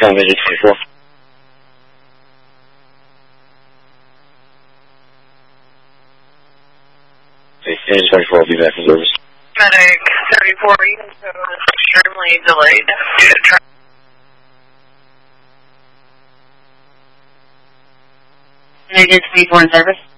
Come visit 24. Engine 24 will be back in service. Medic 34, you can go extremely delayed. Medic 24 in service.